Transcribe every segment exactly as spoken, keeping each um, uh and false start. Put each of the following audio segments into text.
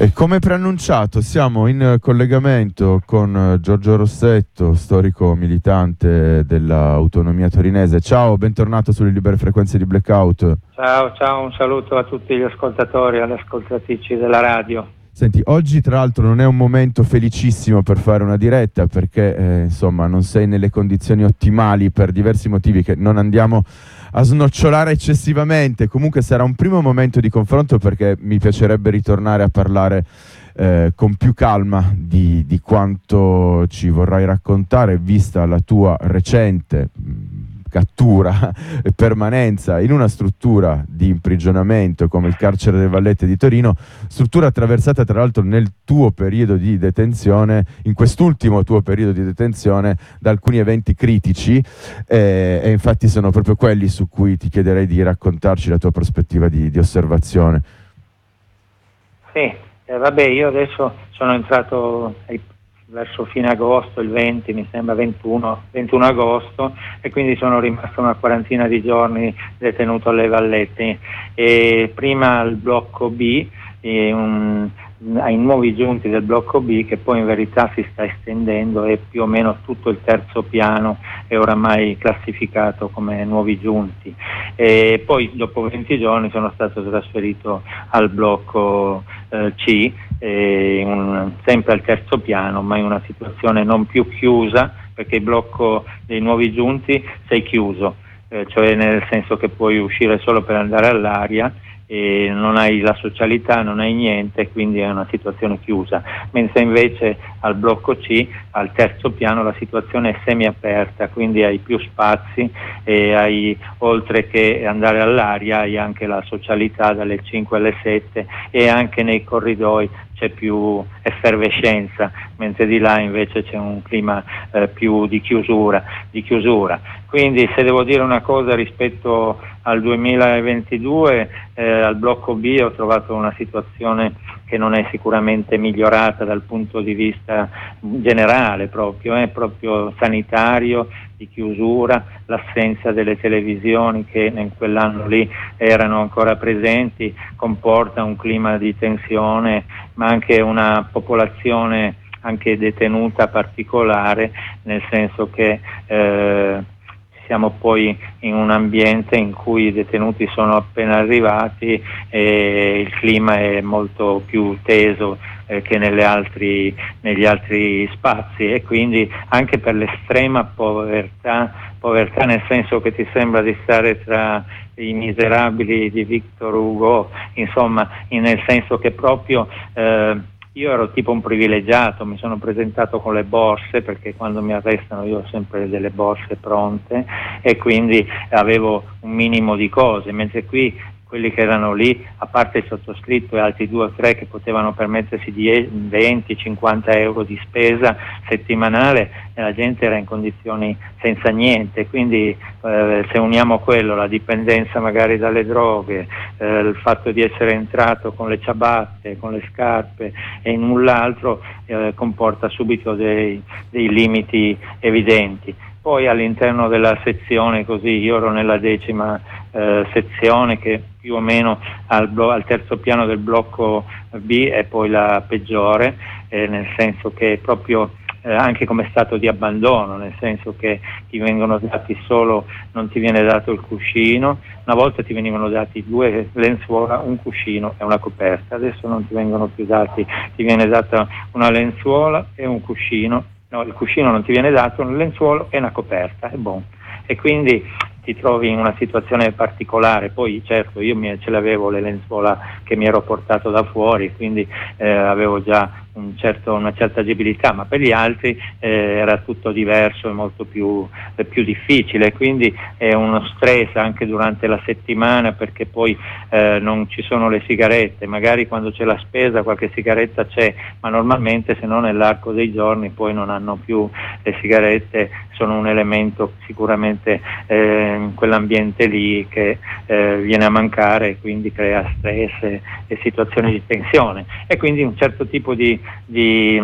E come preannunciato siamo in collegamento con Giorgio Rossetto, storico militante dell'autonomia torinese. Ciao, bentornato sulle libere frequenze di Blackout. Ciao, ciao, un saluto a tutti gli ascoltatori e alle ascoltatrici della radio. Senti, oggi tra l'altro non è un momento felicissimo per fare una diretta perché eh, insomma non sei nelle condizioni ottimali per diversi motivi che non andiamo a snocciolare eccessivamente. Comunque sarà un primo momento di confronto perché mi piacerebbe ritornare a parlare eh, con più calma di, di quanto ci vorrai raccontare, vista la tua recente mh, cattura e permanenza in una struttura di imprigionamento come il carcere delle Vallette di Torino, struttura attraversata tra l'altro nel tuo periodo di detenzione, in quest'ultimo tuo periodo di detenzione, da alcuni eventi critici eh, e infatti sono proprio quelli su cui ti chiederei di raccontarci la tua prospettiva di, di osservazione. Sì, eh, vabbè, io adesso sono entrato ai verso fine agosto, il venti, mi sembra ventuno, ventuno agosto, e quindi sono rimasto una quarantina di giorni detenuto alle Vallette. E prima al blocco B, e un, ai nuovi giunti del blocco B, che poi in verità si sta estendendo e più o meno tutto il terzo piano è oramai classificato come nuovi giunti. E poi dopo venti giorni sono stato trasferito al blocco eh, C, eh, un, sempre al terzo piano, ma in una situazione non più chiusa, perché il blocco dei nuovi giunti sei chiuso, eh, cioè nel senso che puoi uscire solo per andare all'aria e non hai la socialità, non hai niente, quindi è una situazione chiusa, mentre invece al blocco C, al terzo piano, la situazione è semiaperta, quindi hai più spazi e hai, oltre che andare all'aria, hai anche la socialità dalle cinque alle sette e anche nei corridoi c'è più effervescenza, mentre di là invece c'è un clima eh, più di chiusura, di chiusura. Quindi se devo dire una cosa rispetto al duemilaventidue, eh, al blocco B ho trovato una situazione che non è sicuramente migliorata dal punto di vista generale, proprio, eh, proprio sanitario, di chiusura, l'assenza delle televisioni che in quell'anno lì erano ancora presenti, comporta un clima di tensione, ma anche una popolazione anche detenuta particolare, nel senso che eh, siamo poi in un ambiente in cui i detenuti sono appena arrivati e il clima è molto più teso eh, che nelle altri, negli altri spazi, e quindi anche per l'estrema povertà, povertà nel senso che ti sembra di stare tra i miserabili di Victor Hugo, insomma, nel senso che proprio eh, io ero tipo un privilegiato, mi sono presentato con le borse, perché quando mi arrestano io ho sempre delle borse pronte e quindi avevo un minimo di cose, mentre qui quelli che erano lì, a parte il sottoscritto e altri due o tre che potevano permettersi di venti cinquanta euro di spesa settimanale, e la gente era in condizioni senza niente. Quindi eh, se uniamo quello, la dipendenza magari dalle droghe, eh, il fatto di essere entrato con le ciabatte, con le scarpe e null'altro, eh, comporta subito dei, dei limiti evidenti. Poi all'interno della sezione, così io ero nella decima eh, sezione, che più o meno al, blo- al terzo piano del blocco B è poi la peggiore, eh, nel senso che proprio eh, anche come stato di abbandono, nel senso che ti vengono dati solo, non ti viene dato il cuscino. Una volta ti venivano dati due lenzuola, un cuscino e una coperta, adesso non ti vengono più dati, ti viene data una lenzuola e un cuscino. No, il cuscino non ti viene dato, un lenzuolo e una coperta, è buono. E quindi ti trovi in una situazione particolare. Poi certo io mi, ce l'avevo le lenzuola che mi ero portato da fuori, quindi eh, avevo già un certo, una certa agibilità, ma per gli altri eh, era tutto diverso e molto più, eh, più difficile, quindi è uno stress anche durante la settimana, perché poi eh, non ci sono le sigarette, magari quando c'è la spesa qualche sigaretta c'è, ma normalmente se non nell'arco dei giorni poi non hanno più le sigarette, sono un elemento sicuramente eh, in quell'ambiente lì che eh, viene a mancare e quindi crea stress e, e situazioni di tensione, e quindi un certo tipo di Di,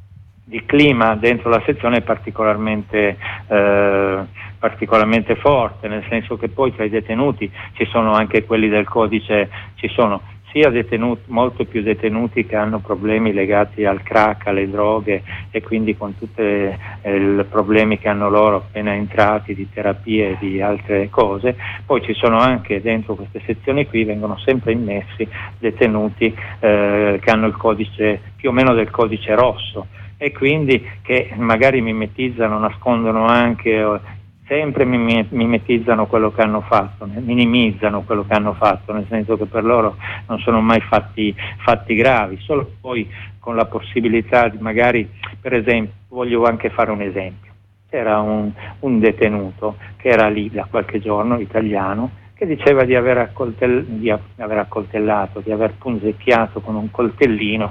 di clima dentro la sezione è particolarmente, eh, particolarmente forte, nel senso che poi tra i detenuti ci sono anche quelli del codice, ci sono sia detenuti, molto più detenuti che hanno problemi legati al crack, alle droghe, e quindi con tutti eh, i problemi che hanno loro appena entrati di terapie e di altre cose. Poi ci sono anche dentro queste sezioni qui, vengono sempre immessi detenuti eh, che hanno il codice più o meno del codice rosso, e quindi che magari mimetizzano, nascondono anche, sempre mimetizzano quello che hanno fatto, minimizzano quello che hanno fatto, nel senso che per loro non sono mai fatti, fatti gravi, solo poi con la possibilità di magari, per esempio, voglio anche fare un esempio, c'era un, un detenuto che era lì da qualche giorno, italiano, che diceva di aver, accoltell- di aver accoltellato, di aver punzecchiato con un coltellino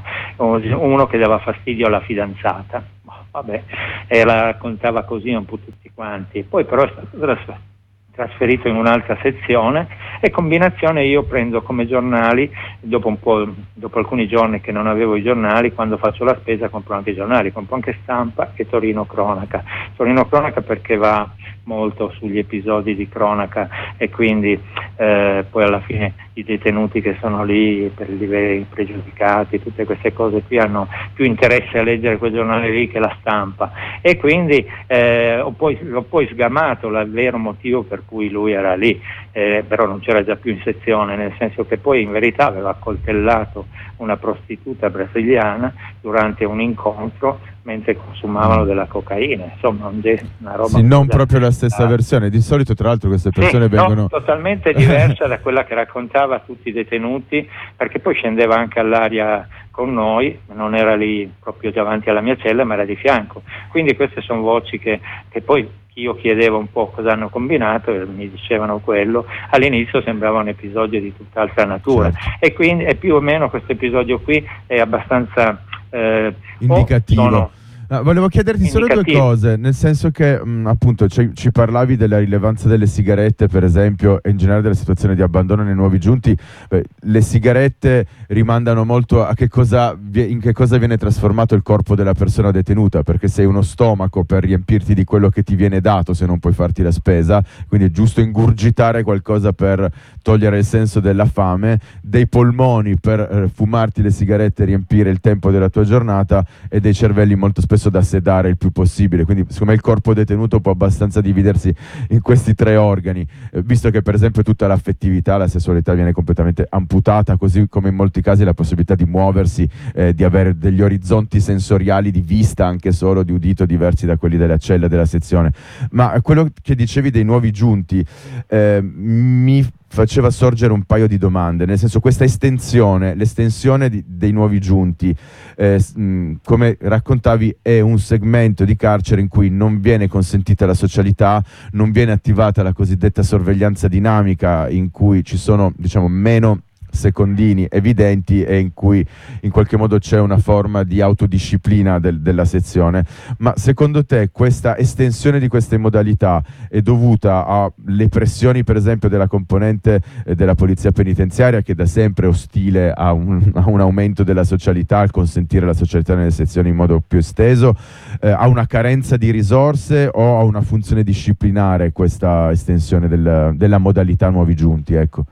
uno che dava fastidio alla fidanzata. Vabbè, e la raccontava così un po' tutti quanti. Poi però è stato trasferito in un'altra sezione, e combinazione io prendo come giornali, dopo un po', dopo alcuni giorni che non avevo i giornali, quando faccio la spesa compro anche i giornali, compro anche Stampa e Torino Cronaca. Torino Cronaca perché va molto sugli episodi di cronaca, e quindi eh, poi alla fine i detenuti che sono lì per i livelli pregiudicati, tutte queste cose qui, hanno più interesse a leggere quel giornale lì che la Stampa, e quindi eh, ho poi, ho poi sgamato il vero motivo per cui lui era lì, eh, però non c'era già più in sezione, nel senso che poi in verità aveva accoltellato una prostituta brasiliana durante un incontro mentre consumavano della cocaina, insomma un de- una roba. Sì, non proprio la stessa versione. Di solito tra l'altro queste persone sì, vengono no, totalmente diversa da quella che raccontava a tutti i detenuti, perché poi scendeva anche all'aria con noi, non era lì proprio davanti alla mia cella, ma era di fianco. Quindi queste sono voci che, che poi io chiedevo un po' cosa hanno combinato e mi dicevano quello. All'inizio sembrava un episodio di tutt'altra natura, certo. E quindi e più o meno questo episodio qui è abbastanza eh, indicativo. Sono, Ah, volevo chiederti solo due cose, nel senso che mh, appunto ci, ci parlavi della rilevanza delle sigarette, per esempio, e in generale della situazione di abbandono nei nuovi giunti. Beh, le sigarette rimandano molto a che cosa, in che cosa viene trasformato il corpo della persona detenuta, perché sei uno stomaco per riempirti di quello che ti viene dato se non puoi farti la spesa, quindi è giusto ingurgitare qualcosa per togliere il senso della fame, dei polmoni per eh, fumarti le sigarette e riempire il tempo della tua giornata, e dei cervelli molto spesso da sedare il più possibile. Quindi secondo me il corpo detenuto può abbastanza dividersi in questi tre organi, eh, visto che per esempio tutta l'affettività, la sessualità viene completamente amputata, così come in molti casi la possibilità di muoversi, eh, di avere degli orizzonti sensoriali di vista, anche solo di udito, diversi da quelli della cella, della sezione. Ma quello che dicevi dei nuovi giunti eh, mi faceva sorgere un paio di domande, nel senso, questa estensione, l'estensione di, dei nuovi giunti, eh, mh, come raccontavi, è un segmento di carcere in cui non viene consentita la socialità, non viene attivata la cosiddetta sorveglianza dinamica, in cui ci sono, diciamo, meno secondini evidenti e in cui in qualche modo c'è una forma di autodisciplina del, della sezione. Ma secondo te questa estensione di queste modalità è dovuta alle pressioni, per esempio, della componente eh, della polizia penitenziaria, che da sempre è ostile a un, a un aumento della socialità, al consentire la socialità nelle sezioni in modo più esteso, eh, a una carenza di risorse, o a una funzione disciplinare questa estensione del, della modalità nuovi giunti? Ecco.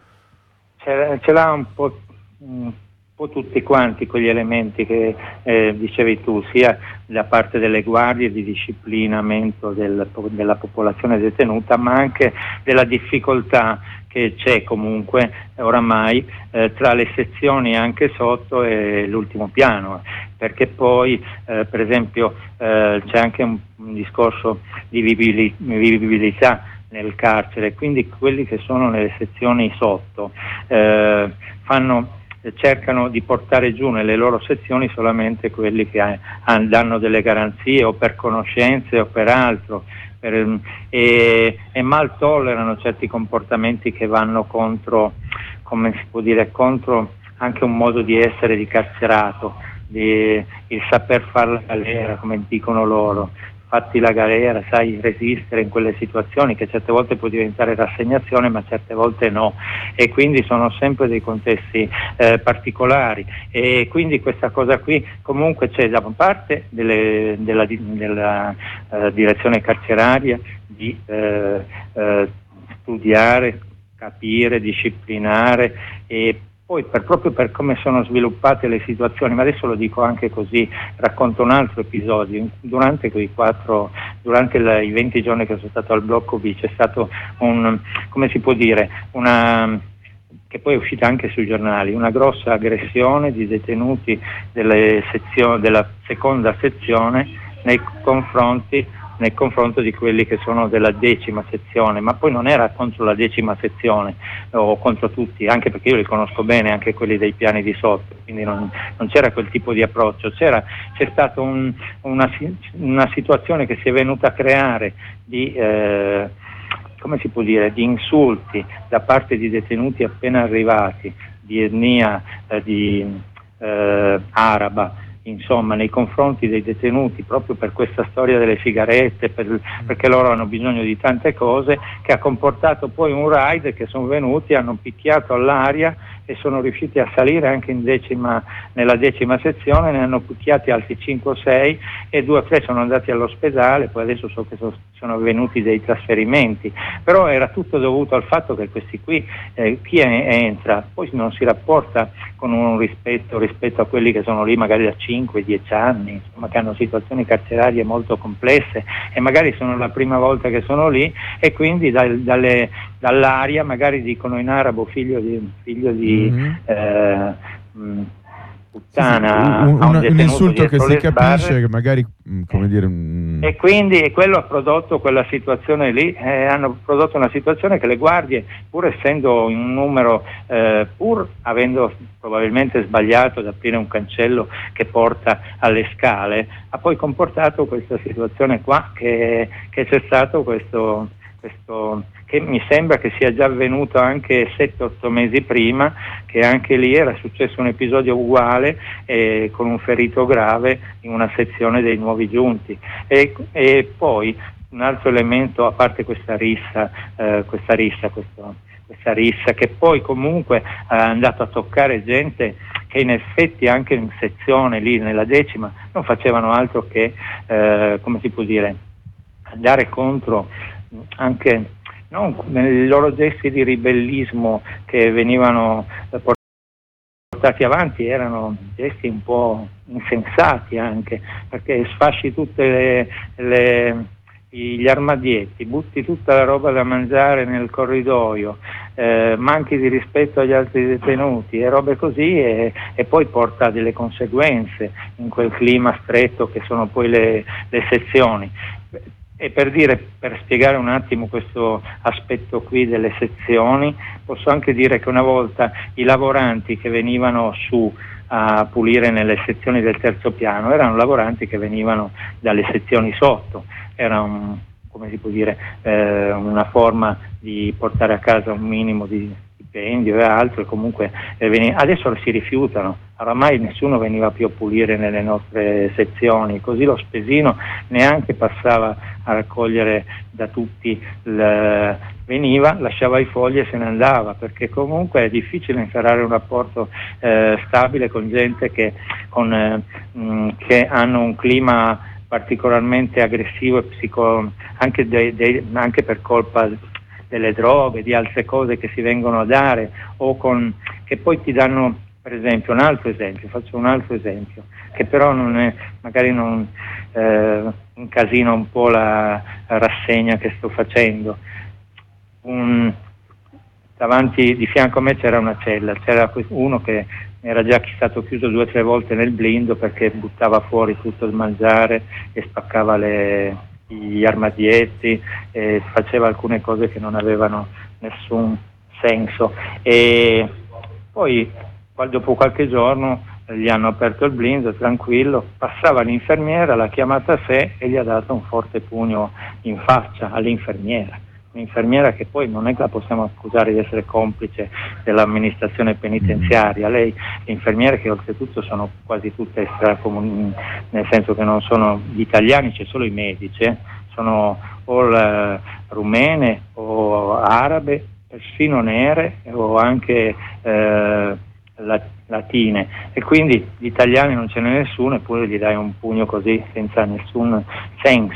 Ce l'ha un po', un po' tutti quanti quegli elementi che eh, dicevi tu, sia da parte delle guardie di disciplinamento del, della popolazione detenuta, ma anche della difficoltà che c'è comunque oramai eh, tra le sezioni anche sotto e l'ultimo piano, perché poi eh, per esempio eh, c'è anche un, un discorso di vivibilità nel carcere, quindi quelli che sono nelle sezioni sotto eh, fanno, cercano di portare giù nelle loro sezioni solamente quelli che ha, ha, danno delle garanzie, o per conoscenze o per altro, per, e, e mal tollerano certi comportamenti che vanno contro, come si può dire, contro anche un modo di essere di carcerato, di, il saper fare la galera, come dicono loro. Fatti la galera, sai resistere in quelle situazioni, che certe volte può diventare rassegnazione, ma certe volte no, e quindi sono sempre dei contesti eh, particolari, e quindi questa cosa qui comunque c'è da parte delle, della, della uh, direzione carceraria di uh, uh, studiare, capire, disciplinare, e poi per, proprio per come sono sviluppate le situazioni, ma adesso lo dico anche così, racconto un altro episodio. Durante quei quattro, durante la, i venti giorni che sono stato al blocco B c'è stato un, come si può dire, una, che poi è uscita anche sui giornali, una grossa aggressione di detenuti delle sezioni, della seconda sezione nei confronti nel confronto di quelli che sono della decima sezione, ma poi non era contro la decima sezione o contro tutti, anche perché io li conosco bene, anche quelli dei piani di sotto, quindi non, non c'era quel tipo di approccio, c'era, c'è stata un, una, una situazione che si è venuta a creare di, eh, come si può dire, di insulti da parte di detenuti appena arrivati, di etnia eh, di, eh, araba, insomma, nei confronti dei detenuti, proprio per questa storia delle sigarette, per, perché loro hanno bisogno di tante cose, che ha comportato poi un raid che sono venuti, hanno picchiato all'aria e sono riusciti a salire anche in decima, nella decima sezione, ne hanno picchiati altri cinque o sei e due o tre sono andati all'ospedale, poi adesso so che so, sono venuti dei trasferimenti, però era tutto dovuto al fatto che questi qui, eh, chi è, entra, poi non si rapporta con un rispetto rispetto a quelli che sono lì magari da cinque dieci anni, insomma, che hanno situazioni carcerarie molto complesse e magari sono la prima volta che sono lì e quindi dal, dalle, dall'aria magari dicono in arabo figlio di, figlio di mm-hmm. eh, mh, puttana, sì, sì, un, un, un insulto che si capisce sbarre, che magari come dire mm. e quindi e quello ha prodotto quella situazione lì, eh, hanno prodotto una situazione che le guardie, pur essendo in un numero, eh, pur avendo probabilmente sbagliato ad aprire un cancello che porta alle scale, ha poi comportato questa situazione qua, che, che c'è stato questo, questo che mi sembra che sia già avvenuto anche sette otto mesi prima, che anche lì era successo un episodio uguale eh, con un ferito grave in una sezione dei nuovi giunti. E, e poi un altro elemento, a parte questa rissa, eh, questa rissa, questo, questa rissa che poi comunque è andato a toccare gente che in effetti anche in sezione lì nella decima non facevano altro che, eh, come si può dire, andare contro anche non nei loro gesti di ribellismo che venivano portati avanti, erano gesti un po' insensati anche, perché sfasci tutte le, le, gli armadietti, butti tutta la roba da mangiare nel corridoio, eh, manchi di rispetto agli altri detenuti e robe così, e, e poi porta delle conseguenze in quel clima stretto che sono poi le, le sezioni. E per dire, per spiegare un attimo questo aspetto qui delle sezioni, posso anche dire che una volta i lavoranti che venivano su a pulire nelle sezioni del terzo piano erano lavoranti che venivano dalle sezioni sotto, era un, come si può dire, eh, una forma di portare a casa un minimo di stipendio e altro, e comunque eh, veniva, adesso si rifiutano, oramai nessuno veniva più a pulire nelle nostre sezioni, così lo spesino neanche passava a raccogliere da tutti, il, veniva, lasciava i fogli e se ne andava, perché comunque è difficile instaurare un rapporto eh, stabile con gente che, con, eh, mh, che hanno un clima particolarmente aggressivo e psico, anche, de, de, anche per colpa delle droghe, di altre cose che si vengono a dare, o con, che poi ti danno, per esempio, un altro esempio, faccio un altro esempio, che però non è, magari non eh, incasina un po' la, la rassegna che sto facendo. Un, davanti, di fianco a me c'era una cella, c'era uno che era già stato chiuso due o tre volte nel blindo perché buttava fuori tutto il mangiare e spaccava le... gli armadietti, eh, faceva alcune cose che non avevano nessun senso, e poi dopo qualche giorno gli hanno aperto il blindo, tranquillo, passava l'infermiera, l'ha chiamata a sé e gli ha dato un forte pugno in faccia all'infermiera, un'infermiera che poi non è che la possiamo accusare di essere complice dell'amministrazione penitenziaria, lei, le infermiere che oltretutto sono quasi tutte extracomuni, nel senso che non sono gli italiani, c'è solo i medici, eh? Sono o la, rumene o arabe, persino nere o anche eh, latine, e quindi gli italiani non ce n'è nessuno, eppure gli dai un pugno così senza nessun senso,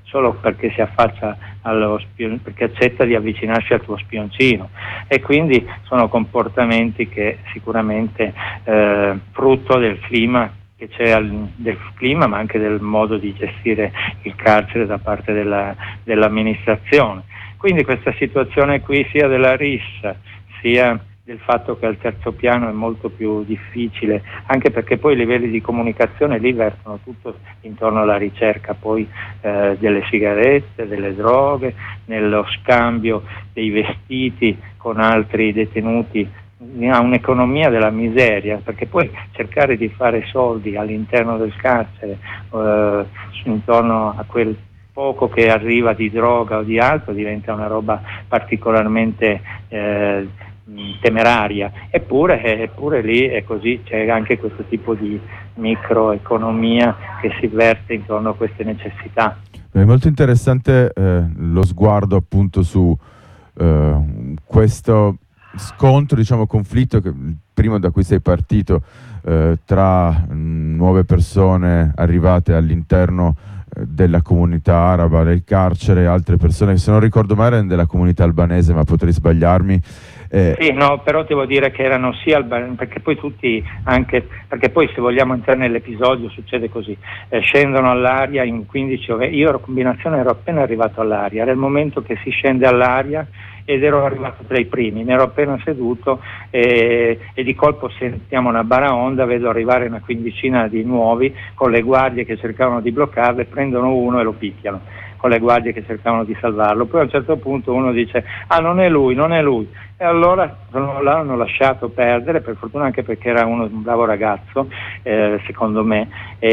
solo perché si affaccia allo spion- perché accetta di avvicinarsi al tuo spioncino, e quindi sono comportamenti che sicuramente eh, frutto del clima che c'è al, del clima, ma anche del modo di gestire il carcere da parte della, dell'amministrazione. Quindi questa situazione qui, sia della rissa sia del fatto che al terzo piano è molto più difficile, anche perché poi i livelli di comunicazione lì vertono tutto intorno alla ricerca poi eh, delle sigarette, delle droghe, nello scambio dei vestiti con altri detenuti, ha un'economia della miseria, perché poi cercare di fare soldi all'interno del carcere eh, intorno a quel poco che arriva di droga o di altro diventa una roba particolarmente eh, temeraria, eppure, eppure lì è così, c'è anche questo tipo di microeconomia che si verte intorno a queste necessità. È molto interessante eh, lo sguardo appunto su eh, questo scontro, diciamo conflitto, che primo da cui sei partito eh, tra mh, nuove persone arrivate all'interno eh, della comunità araba del carcere, altre persone che, se non ricordo male, erano della comunità albanese, ma potrei sbagliarmi. Eh. Sì, no, però devo dire che erano sia albanesi, perché poi tutti, anche perché poi se vogliamo entrare nell'episodio succede così, eh, scendono all'aria in quindici ore, io ero combinazione, ero appena arrivato all'aria, era il momento che si scende all'aria ed ero arrivato tra i primi, mi ero appena seduto e, e di colpo sentiamo una baraonda, vedo arrivare una quindicina di nuovi con le guardie che cercavano di bloccarle, prendono uno e lo picchiano, con le guardie che cercavano di salvarlo. Poi a un certo punto uno dice ah non è lui, non è lui, e allora l'hanno lasciato perdere, per fortuna, anche perché era uno, un bravo ragazzo eh, secondo me,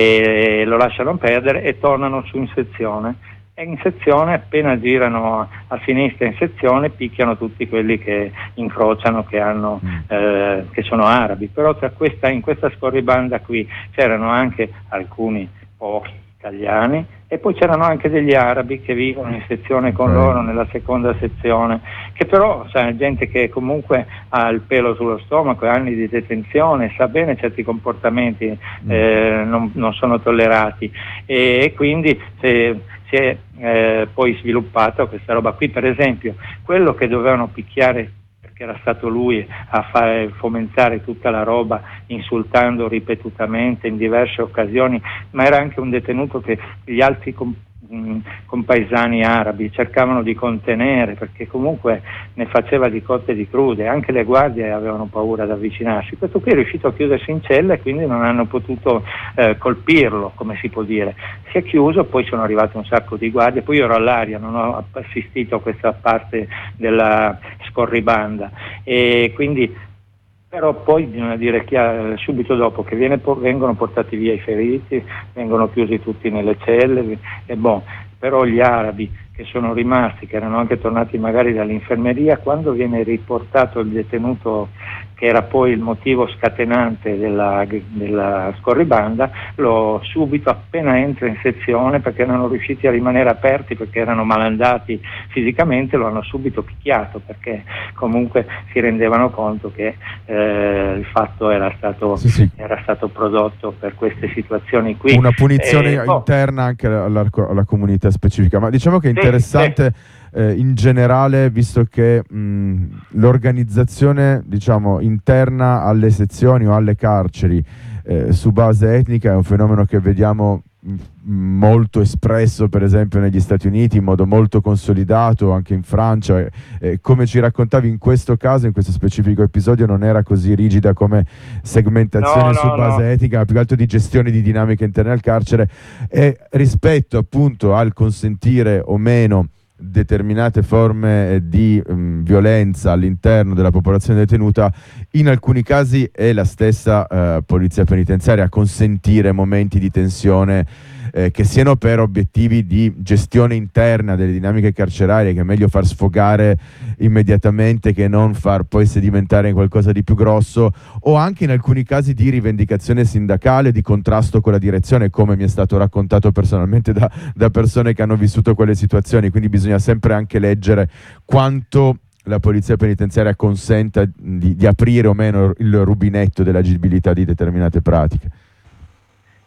e lo lasciano perdere e tornano su in sezione. E in sezione, appena girano a sinistra in sezione, picchiano tutti quelli che incrociano, che hanno eh, che sono arabi. Però tra questa, in questa scorribanda qui c'erano anche alcuni, pochi italiani, e poi c'erano anche degli arabi che vivono in sezione con okay. loro, nella seconda sezione, che però sai, gente che comunque ha il pelo sullo stomaco, anni di detenzione, sa bene certi comportamenti mm. eh, non, non sono tollerati, e, e quindi se si è eh, poi sviluppata questa roba qui. Per esempio, quello che dovevano picchiare, perché era stato lui a fare fomentare tutta la roba, insultando ripetutamente in diverse occasioni, ma era anche un detenuto che gli altri com- compaesani arabi cercavano di contenere, perché comunque ne faceva di cotte e di crude, anche le guardie avevano paura ad avvicinarsi. Questo qui è riuscito a chiudersi in cella e quindi non hanno potuto eh, colpirlo, come si può dire. Si è chiuso, poi sono arrivati un sacco di guardie, poi io ero all'aria, non ho assistito a questa parte della scorribanda, e quindi però poi bisogna dire chiaro, subito dopo che viene, vengono portati via i feriti, vengono chiusi tutti nelle celle, e bon, però gli arabi che sono rimasti, che erano anche tornati magari dall'infermeria, quando viene riportato il detenuto, che era poi il motivo scatenante della, della scorribanda, lo subito appena entra in sezione, perché erano riusciti a rimanere aperti, perché erano malandati fisicamente, lo hanno subito picchiato, perché comunque si rendevano conto che eh, il fatto era stato, sì, sì. era stato prodotto per queste situazioni qui. Una punizione eh, interna oh. anche alla, alla comunità specifica, ma diciamo che è interessante sì, sì. Eh, in generale, visto che mh, l'organizzazione, diciamo, interna alle sezioni o alle carceri eh, su base etnica è un fenomeno che vediamo mh, molto espresso, per esempio negli Stati Uniti, in modo molto consolidato, anche in Francia. Eh, eh, come ci raccontavi, in questo caso, in questo specifico episodio, non era così rigida come segmentazione no, no, su base no. etica, ma più che altro di gestione di dinamiche interne al carcere, e rispetto appunto al consentire o meno determinate forme di um, violenza all'interno della popolazione detenuta, in alcuni casi è la stessa uh, polizia penitenziaria a consentire momenti di tensione eh, che siano per obiettivi di gestione interna delle dinamiche carcerarie, che è meglio far sfogare immediatamente che non far poi sedimentare in qualcosa di più grosso, o anche in alcuni casi di rivendicazione sindacale, di contrasto con la direzione, come mi è stato raccontato personalmente da, da persone che hanno vissuto quelle situazioni. Quindi bisogna sempre anche leggere quanto la polizia penitenziaria consenta di, di aprire o meno il rubinetto dell'agibilità di determinate pratiche.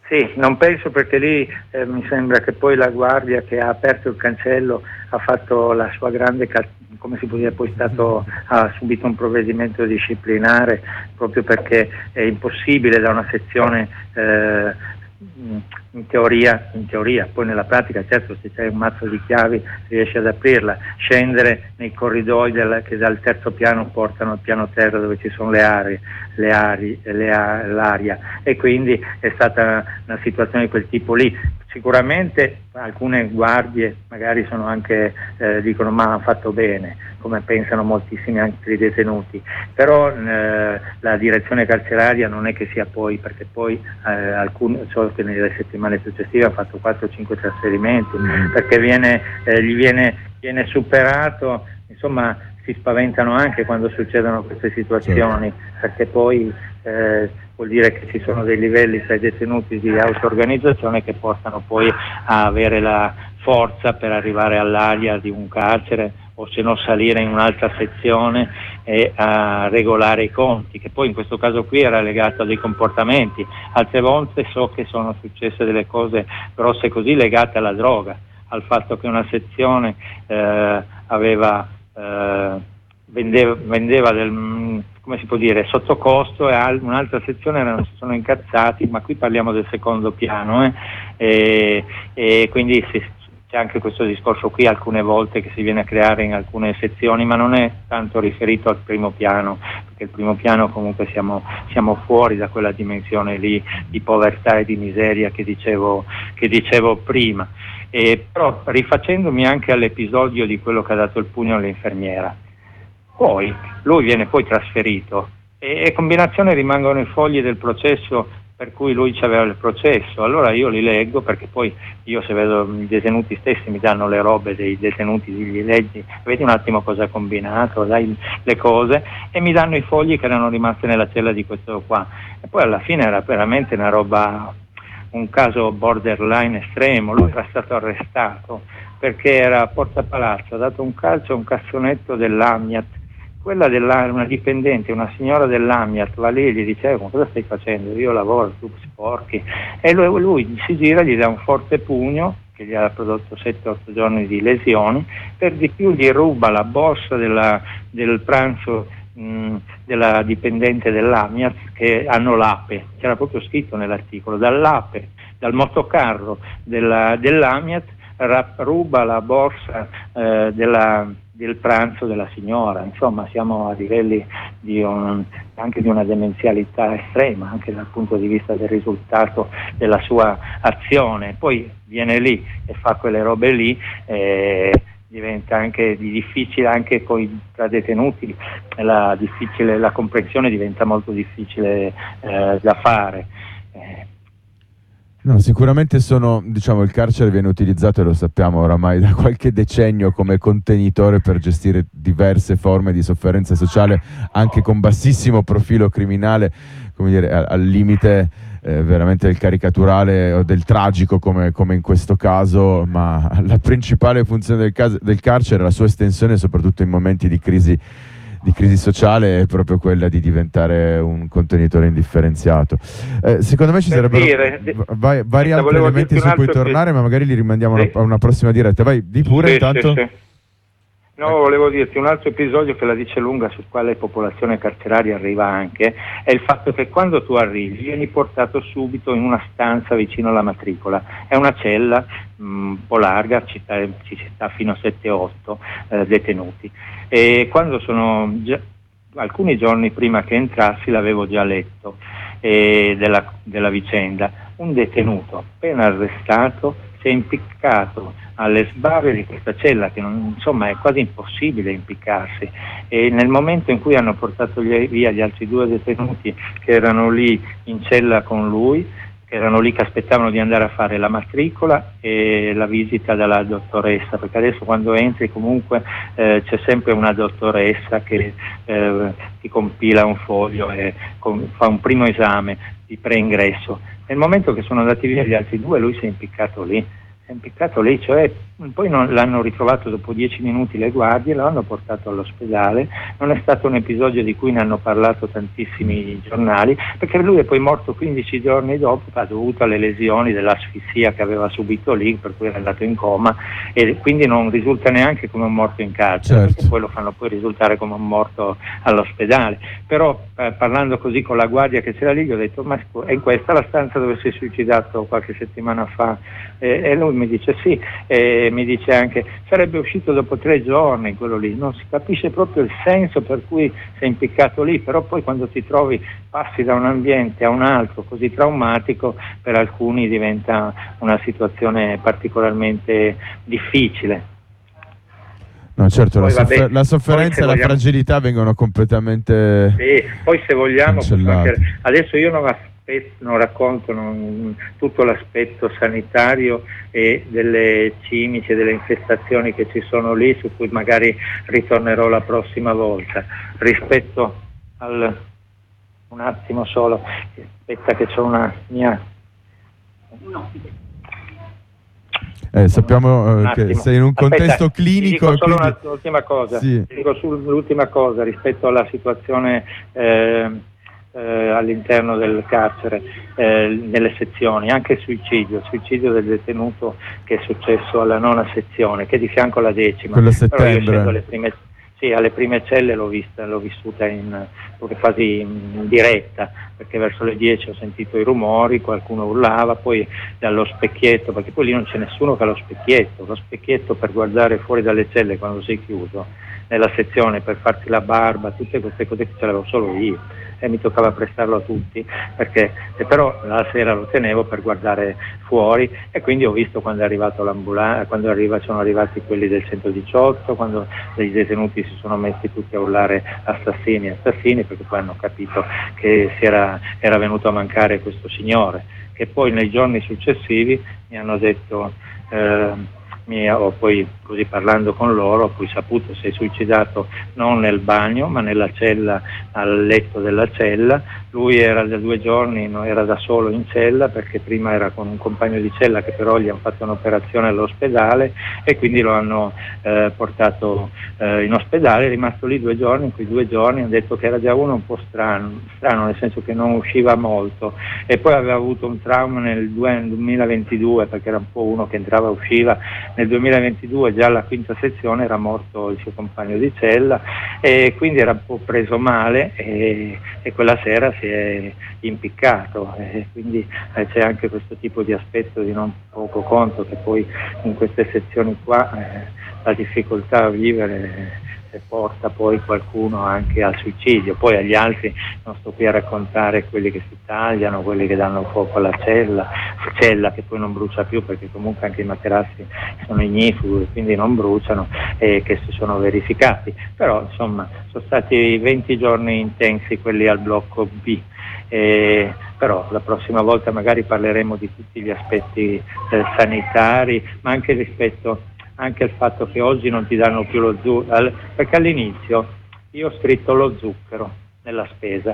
Sì, non penso, perché lì eh, mi sembra che poi la guardia che ha aperto il cancello ha fatto la sua grande, cal- come si può dire, poi stato, ha subito un provvedimento disciplinare, proprio perché è impossibile da una sezione eh, in teoria, in teoria, poi nella pratica certo se c'è un mazzo di chiavi riesci ad aprirla, scendere nei corridoi del, che dal terzo piano portano al piano terra dove ci sono le aree, le aree, le a, l'aria, e quindi è stata una situazione di quel tipo lì. Sicuramente alcune guardie magari sono anche eh, dicono ma hanno fatto bene, come pensano moltissimi altri detenuti, però eh, la direzione carceraria non è che sia poi, perché poi eh, alcuni, so che nelle settimane successive ha fatto quattro o cinque trasferimenti, mm. perché viene, eh, gli viene, viene superato, insomma si spaventano anche quando succedono queste situazioni, certo. Perché poi eh, vuol dire che ci sono dei livelli tra i detenuti di auto-organizzazione che portano poi a avere la forza per arrivare all'aria di un carcere, o se no salire in un'altra sezione e a regolare i conti, che poi in questo caso qui era legato a dei comportamenti. Altre volte so che sono successe delle cose grosse così legate alla droga, al fatto che una sezione eh, aveva eh, vendeva, vendeva del, come si può dire, sotto costo, e un'altra sezione erano, si sono incazzati, ma qui parliamo del secondo piano eh, e, e quindi si, c'è anche questo discorso qui alcune volte che si viene a creare in alcune sezioni, ma non è tanto riferito al primo piano, perché il primo piano comunque siamo, siamo fuori da quella dimensione lì di povertà e di miseria che dicevo, che dicevo prima. E, però rifacendomi anche all'episodio di quello che ha dato il pugno all'infermiera, poi lui viene poi trasferito e a combinazione rimangono i fogli del processo per cui lui c'aveva il processo. Allora io li leggo, perché poi io, se vedo i detenuti stessi mi danno le robe dei detenuti, li leggi, vedi un attimo cosa ha combinato, dai le cose, e mi danno i fogli che erano rimasti nella cella di questo qua, e poi alla fine era veramente una roba, un caso borderline estremo. Lui era stato arrestato perché era a Porta Palazzo, ha dato un calcio a un cassonetto dell'Amiat. Quella della, una dipendente, una signora dell'Amiat, va lì e gli diceva: ma cosa stai facendo? Io lavoro, tu sporchi. E lui, lui si gira, gli dà un forte pugno che gli ha prodotto sette otto giorni di lesioni, per di più gli ruba la borsa della, del pranzo mh, della dipendente dell'Amiat, che hanno l'Ape, c'era proprio scritto nell'articolo, dall'Ape, dal motocarro della, dell'Amiat, ra, ruba la borsa eh, della del pranzo della signora. Insomma, siamo a livelli di un, anche di una demenzialità estrema, anche dal punto di vista del risultato della sua azione. Poi viene lì e fa quelle robe lì, eh, diventa anche di difficile, anche poi tra detenuti la, difficile, la comprensione diventa molto difficile eh, da fare. Eh, No, sicuramente sono, diciamo, il carcere viene utilizzato, e lo sappiamo oramai da qualche decennio, come contenitore per gestire diverse forme di sofferenza sociale, anche con bassissimo profilo criminale, come dire, al, al limite eh, veramente del caricaturale o del tragico, come, come in questo caso, ma la principale funzione del, cas- del carcere, la sua estensione, soprattutto in momenti di crisi di crisi sociale, è proprio quella di diventare un contenitore indifferenziato. Eh, secondo me ci per sarebbero dire, va- vari altri elementi su cui tornare, che... ma magari li rimandiamo sì. a una prossima diretta. Vai, di pure sì, intanto. Sì, sì. No, volevo dirti un altro episodio che la dice lunga su quale popolazione carceraria arriva anche, è il fatto che quando tu arrivi vieni portato subito in una stanza vicino alla matricola. È una cella mh, un po' larga, ci sta, ci sta fino a sette otto eh, detenuti. E quando sono già, alcuni giorni prima che entrassi, l'avevo già letto eh, della, della vicenda. Un detenuto appena arrestato si è impiccato alle sbarre di questa cella, che non, insomma è quasi impossibile impiccarsi, e nel momento in cui hanno portato via gli altri due detenuti che erano lì in cella con lui, che erano lì che aspettavano di andare a fare la matricola e la visita dalla dottoressa, perché adesso quando entri comunque eh, c'è sempre una dottoressa che eh, ti compila un foglio e con, fa un primo esame di preingresso. Nel momento che sono andati via gli altri due, lui si è impiccato lì. è impiccato lì, cioè poi non, l'hanno ritrovato dopo dieci minuti le guardie, lo hanno portato all'ospedale, non è stato un episodio di cui ne hanno parlato tantissimi giornali, perché lui è poi morto quindici giorni dopo, ha dovuto alle lesioni dell'asfissia che aveva subito lì, per cui era andato in coma, e quindi non risulta neanche come un morto in carcere, certo. perché poi lo fanno poi risultare come un morto all'ospedale. Però eh, parlando così con la guardia che c'era lì, gli ho detto: ma è questa la stanza dove si è suicidato qualche settimana fa? Eh, e lui mi dice sì, e mi dice anche sarebbe uscito dopo tre giorni quello lì. Non si capisce proprio il senso per cui sei impiccato lì, però poi quando ti trovi, passi da un ambiente a un altro così traumatico, per alcuni diventa una situazione particolarmente difficile. No, certo, poi, la, soffer- vabbè, la sofferenza e la vogliamo... fragilità vengono completamente sì, poi se vogliamo, cancellate. adesso io non aspetto, non racconto non, tutto l'aspetto sanitario e delle cimici e delle infestazioni che ci sono lì, su cui magari ritornerò la prossima volta. Rispetto al... un attimo solo, aspetta che c'è una mia... no. Eh, sappiamo eh, che sei in un contesto Aspetta, clinico. Dico solo quindi... un'ultima cosa, sì. dico sull'ultima cosa rispetto alla situazione eh, eh, all'interno del carcere, eh, nelle sezioni, anche il suicidio, il suicidio del detenuto che è successo alla nona sezione, che è di fianco alla decima. Quello a Però io settembre. scendo alle prime, sì, alle prime celle l'ho vista, l'ho vissuta in, quasi in diretta, perché verso le dieci ho sentito i rumori, qualcuno urlava, poi dallo specchietto, perché poi lì non c'è nessuno che ha lo specchietto, lo specchietto per guardare fuori dalle celle quando sei chiuso, nella sezione per farti la barba, tutte queste cose che ce l'avevo solo io e mi toccava prestarlo a tutti, perché e però la sera lo tenevo per guardare fuori, e quindi ho visto quando è arrivato l'ambulanza, quando arriva, sono arrivati quelli del centodiciotto, quando i detenuti si sono messi tutti a urlare assassini, assassini, perché poi hanno capito che si era, era venuto a mancare questo signore, che poi nei giorni successivi mi hanno detto, eh, mi, ho poi così parlando con loro ho poi saputo si è suicidato non nel bagno ma nella cella, al letto della cella. Lui era da due giorni, no, era da solo in cella, perché prima era con un compagno di cella che però gli hanno fatto un'operazione all'ospedale e quindi lo hanno eh, portato eh, in ospedale. È rimasto lì due giorni, in quei due giorni hanno detto che era già uno un po' strano, strano nel senso che non usciva molto, e poi aveva avuto un trauma nel duemilaventidue, perché era un po' uno che entrava e usciva. Nel duemilaventidue già alla quinta sezione era morto il suo compagno di cella, e quindi era un po' preso male, e, e quella sera si è impiccato, e quindi eh, c'è anche questo tipo di aspetto di non poco conto, che poi in queste sezioni qua eh, la difficoltà a vivere eh, porta poi qualcuno anche al suicidio. Poi agli altri non sto qui a raccontare quelli che si tagliano, quelli che danno fuoco alla cella, cella che poi non brucia più, perché comunque anche i materassi sono ignifughi, quindi non bruciano, e che si sono verificati. Però insomma sono stati venti giorni intensi quelli al blocco B. Eh, però la prossima volta magari parleremo di tutti gli aspetti eh, sanitari, ma anche rispetto anche al fatto che oggi non ti danno più lo zucchero, perché all'inizio io ho scritto lo zucchero nella spesa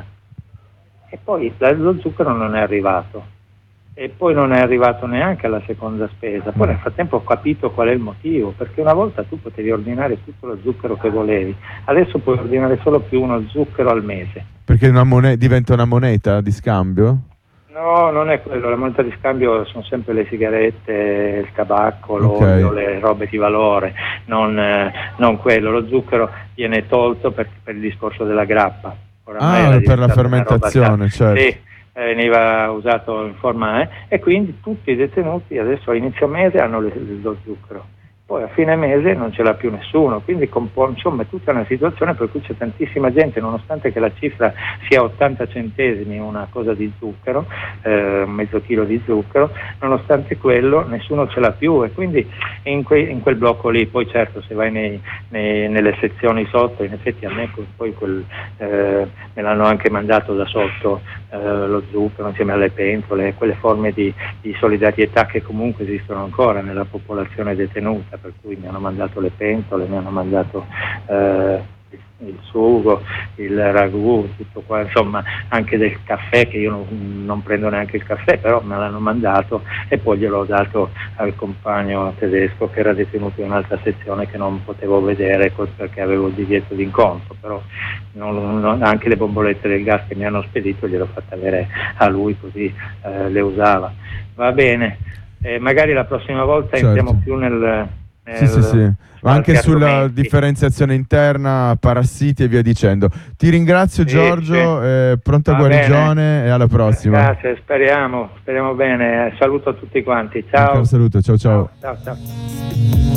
e poi lo zucchero non è arrivato, e poi non è arrivato neanche alla seconda spesa. Poi nel frattempo ho capito qual è il motivo, perché una volta tu potevi ordinare tutto lo zucchero che volevi, adesso puoi ordinare solo più uno zucchero al mese. Perché una moneta diventa una moneta di scambio? No, non è quello, la moneta di scambio sono sempre le sigarette, il tabacco, l'olio, okay, le robe di valore, non, eh, non quello. Lo zucchero viene tolto per, per il discorso della grappa. Oramai ah, per la fermentazione, certo. Sì, eh, veniva usato in forma eh, e quindi tutti i detenuti adesso a inizio mese hanno le, lo zucchero. Poi a fine mese non ce l'ha più nessuno, quindi insomma è tutta una situazione per cui c'è tantissima gente, nonostante che la cifra sia ottanta centesimi una cosa di zucchero, eh, mezzo chilo di zucchero, nonostante quello nessuno ce l'ha più, e quindi in, que- in quel blocco lì. Poi certo se vai nei, nei, nelle sezioni sotto, in effetti a me poi quel, eh, me l'hanno anche mandato da sotto eh, lo zucchero insieme alle pentole, quelle forme di, di solidarietà che comunque esistono ancora nella popolazione detenuta, per cui mi hanno mandato le pentole, mi hanno mandato eh, il sugo, il ragù, tutto qua, insomma anche del caffè, che io non, non prendo neanche il caffè, però me l'hanno mandato, e poi gliel'ho dato al compagno tedesco che era detenuto in un'altra sezione che non potevo vedere perché avevo il divieto di incontro, però non, non, anche le bombolette del gas che mi hanno spedito gliel'ho fatte avere a lui, così eh, le usava. Va bene, eh, magari la prossima volta certo. entriamo più nel... Sì, sì, sì. Ma anche sulla argomenti. differenziazione interna, parassiti e via dicendo. Ti ringrazio, sì, Giorgio, sì. Eh, pronta Va guarigione bene. E alla prossima. Grazie, speriamo, speriamo bene. Saluto a tutti quanti. Ciao. Un saluto, ciao ciao. Ciao, ciao. ciao.